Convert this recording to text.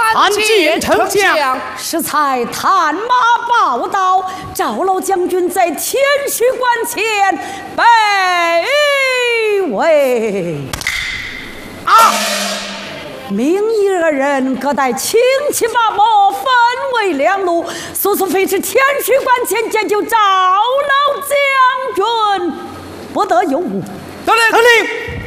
参见丞相。 适才探马报道，赵老将军在天师关前被围。名义二人各带轻骑马毛，分为两路，速速飞至天师关前解救赵老将军，不得有误。 得令。